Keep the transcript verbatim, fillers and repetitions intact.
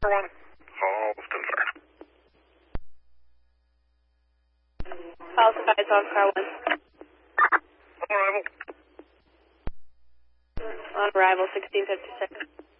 one, Halston, sir. Halston, five, on car one. On arrival. On arrival, sixteen fifty-six.